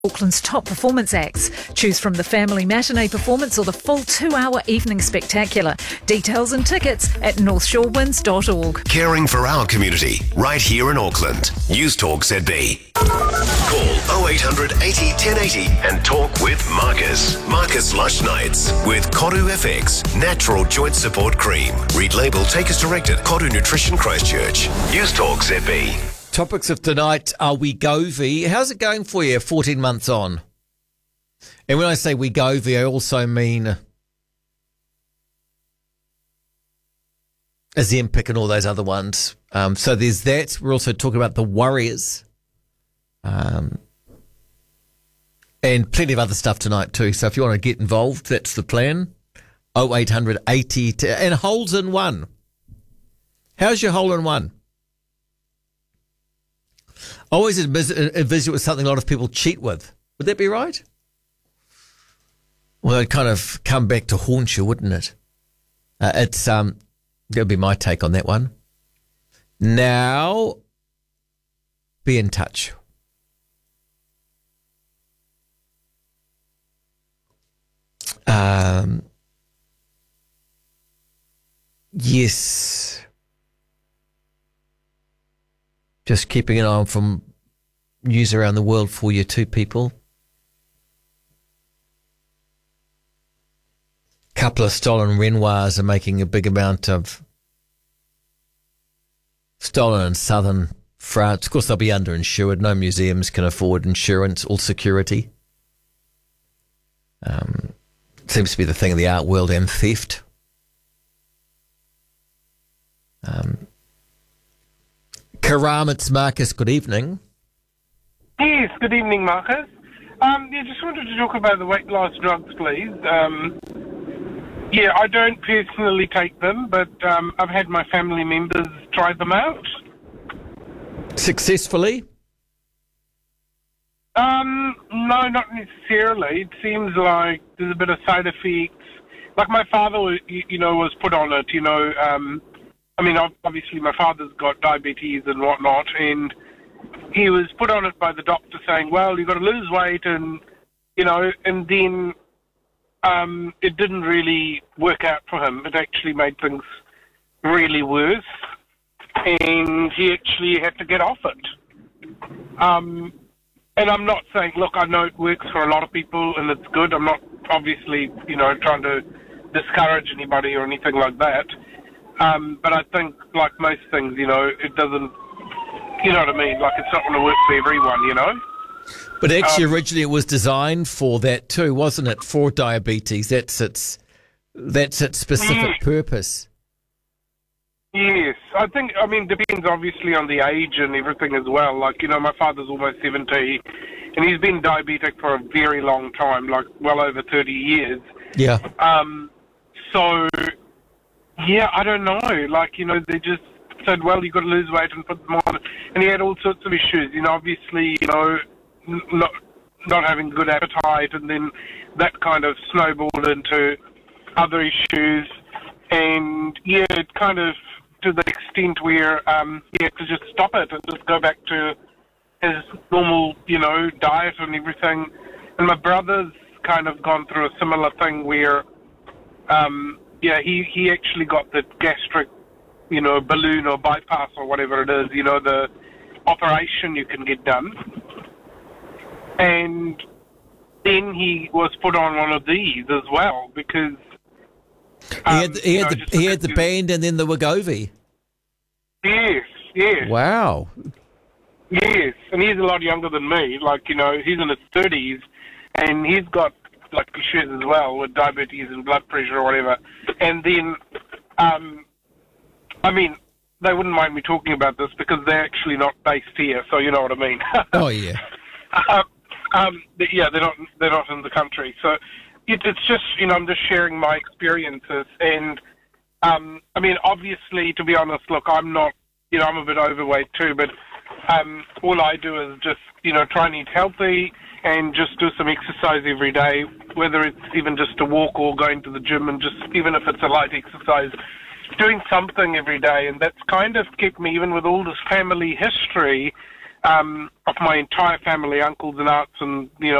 Auckland's top performance acts. Choose from the family matinee performance or the full 2-hour evening spectacular. Details and tickets at northshorewinds.org. Caring for our community, right here in Auckland. News Talk ZB. Call 0800 80 1080 and talk with Marcus. Marcus Lush Nights with Koru FX, Natural Joint Support Cream. Read label, take as directed. Koru Nutrition Christchurch. News Talk ZB. Topics of tonight are Wegovy. How's it going for you 14 months on? And when I say Wegovy, I also mean Ozempic and all those other ones. So there's that. We're also talking about the Warriors. And plenty of other stuff tonight too. So if you want to get involved, that's the plan. 0800 80 and holes in one. How's your hole in one? I always envisage it was something a lot of people cheat with. Would that be right? Well, it'd kind of come back to haunt you, wouldn't it? That would be my take on that one. Now, be in touch. Yes. Just keeping an eye on from news around the world for you two people. A couple of stolen Renoirs are making a big amount of stolen in southern France. Of course, they'll be underinsured. No museums can afford insurance or security. Seems to be the thing of the art world, and theft. Karam, it's Marcus. Good evening. Yes, good evening, Marcus. Just wanted to talk about the weight loss drugs, please. I don't personally take them, but I've had my family members try them out. Successfully? No, not necessarily. It seems like there's a bit of side effects. Like my father, was put on it, obviously my father's got diabetes and whatnot, and he was put on it by the doctor saying, well, you've got to lose weight, and then it didn't really work out for him. It actually made things really worse, and he actually had to get off it. And I'm not saying, look, I know it works for a lot of people and it's good. I'm not obviously, trying to discourage anybody or anything like that. But I think, like most things, it doesn't, you know what I mean? Like, it's not going to work for everyone, But actually, originally it was designed for that too, wasn't it? For diabetes. That's its specific purpose. Yes. Depends obviously on the age and everything as well. Like, my father's almost 70 and he's been diabetic for a very long time, like well over 30 years. Yeah. I don't know. Like, they just said, well, you've got to lose weight and put them on. And he had all sorts of issues, obviously, not having good appetite, and then that kind of snowballed into other issues. And, it kind of, to the extent where he had to just stop it and just go back to his normal, diet and everything. And my brother's kind of gone through a similar thing where, he actually got the gastric, balloon or bypass or whatever it is, the operation you can get done. And then he was put on one of these as well because he had the band and then the Wegovy. Yes. Wow. Yes, and he's a lot younger than me. Like, he's in his 30s, and he's got, like, issues as well with diabetes and blood pressure or whatever. And then, they wouldn't mind me talking about this because they're actually not based here, so you know what I mean. Oh, yeah. They're not in the country. So it's just, I'm just sharing my experiences. And, obviously, to be honest, look, I'm not, I'm a bit overweight too, but all I do is just, try and eat healthy and just do some exercise every day, whether it's even just a walk or going to the gym, and just, even if it's a light exercise, doing something every day. And that's kind of kept me, even with all this family history, of my entire family, uncles and aunts, and